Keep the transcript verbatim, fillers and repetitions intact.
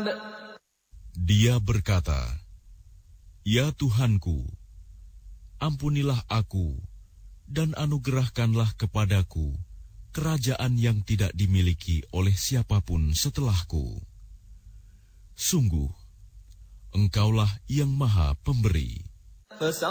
Dia berkata, "Ya Tuhanku, ampunilah aku dan anugerahkanlah kepadaku kerajaan yang tidak dimiliki oleh siapapun setelahku. Sungguh, Engkaulah yang Maha Pemberi."